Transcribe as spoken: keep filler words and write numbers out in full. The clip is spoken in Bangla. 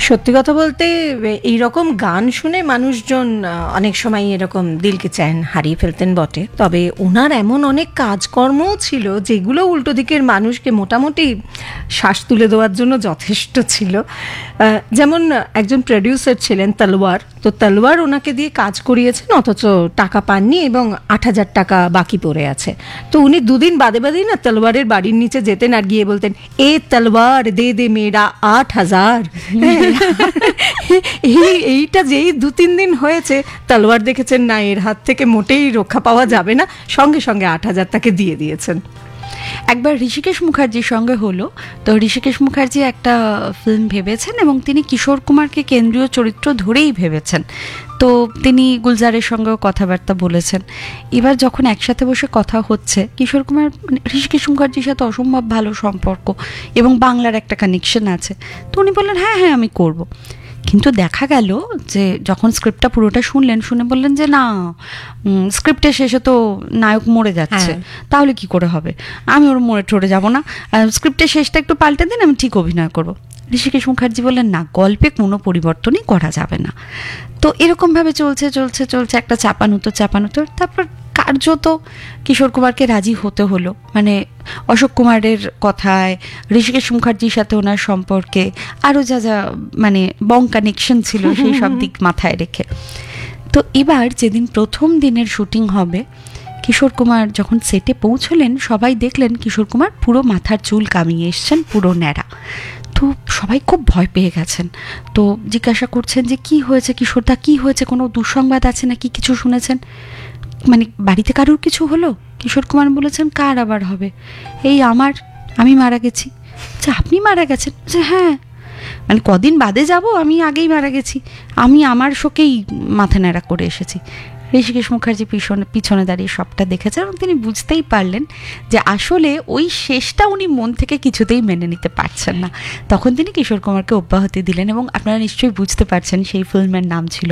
সত্যি কথা বলতে এইরকম গান শুনে মানুষজন অনেক সময় এরকম দিলকে চ্যান হারিয়ে ফেলতেন বটে, তবে ওনার এমন অনেক কাজকর্মও ছিল যেগুলো উল্টো দিকের মানুষকে মোটামুটি শ্বাস তুলে দেওয়ার জন্য যথেষ্ট ছিল। যেমন একজন প্রডিউসার ছিলেন তলোয়ার, তো তলোয়ার ওনাকে দিয়ে কাজ করিয়েছেন অথচ টাকা পাননি এবং আট হাজার টাকা বাকি পড়ে আছে। তো উনি দুদিন বাদে বাদেই না তলোয়ারের বাড়ির নিচে যেতেন আর গিয়ে বলতেন, এ তলোয়ার দে দে মেরা আট হাজার। এইটা যেই দু তিন দিন হয়েছে তলোয়ার দেখেছেন না এর হাত থেকে মোটেই রক্ষা পাওয়া যাবে না, সঙ্গে সঙ্গে আট হাজার তাকে দিয়ে দিয়েছেন। একবার ঋষিকেশ মুখার্জির সঙ্গে হলো, তো ঋষিকেশ মুখার্জি একটা ফিল্ম ভেবেছেন এবং তিনি কিশোর কুমারকে কেন্দ্রীয় চরিত্র ধরেই ভেবেছেন। তো তিনি গুলজারের সঙ্গেও কথাবার্তা বলেছেন। এবার যখন একসাথে বসে কথা হচ্ছে, কিশোর কুমার ঋষিকেশ মুখার্জির সাথে অসম্ভব ভালো সম্পর্ক এবং বাংলার একটা কানেকশন আছে, তো উনি বললেন হ্যাঁ হ্যাঁ আমি করব। কিন্তু দেখা গেল যে যখন স্ক্রিপ্টটা পুরোটা শুনলেন, শুনে বললেন যে না, স্ক্রিপ্টের শেষে তো নায়ক মরে যাচ্ছে, তাহলে কি করে হবে, আমি ওর মরে টরে যাবো না, স্ক্রিপ্টের শেষটা একটু পাল্টে দিন, আমি ঠিক অভিনয় করবো। ঋষিকেশ মুখার্জি বললেন না, গল্পে কোনো পরিবর্তনই করা যাবে না। তো এরকমভাবে চলছে চলছে চলছে একটা চাপানুতো চাপানুতো, তারপর কার্যত কিশোর কুমারকে রাজি হতে হলো। মানে অশোক কুমারের কথায়, ঋষিকেশ মুখার্জির সাথে ওনার সম্পর্কে আরও যা যা মানে বং কানেকশন ছিল সেই সব দিক মাথায় রেখে। তো এবার যেদিন প্রথম দিনের শুটিং হবে, কিশোর কুমার যখন সেটে পৌঁছলেন, সবাই দেখলেন কিশোর কুমার পুরো মাথার চুল কামিয়ে এসছেন, পুরো ন্যাড়া। তো সবাই খুব ভয় পেয়ে গেছেন। তো জিজ্ঞাসা করছেন যে কি হয়েছে কিশোরদা, কি হয়েছে, কোনো দুঃসংবাদ আছে নাকি, কিছু শুনেছেন, মানে বাড়িতে কারুর কিছু হলো? কিশোর কুমার বলেছেন কার আবার হবে, এই আমার, আমি মারা গেছি। আচ্ছা আপনি মারা গেছেন? যে হ্যাঁ, মানে কদিন বাদে যাব, আমি আগেই মারা গেছি, আমি আমার শোকেই মাথা ন্যাড়া করে এসেছি। ঋষিকেশ মুখার্জি পিছনে পিছনে দাঁড়িয়ে সবটা দেখেছেন এবং তিনি বুঝতেই পারলেন যে আসলে ওই শেষটা উনি মন থেকে কিছুতেই মেনে নিতে পারছেন না। তখন তিনি কিশোর কুমারকে অব্যাহতি দিলেন এবং আপনারা নিশ্চয়ই বুঝতে পারছেন সেই ফিল্মের নাম ছিল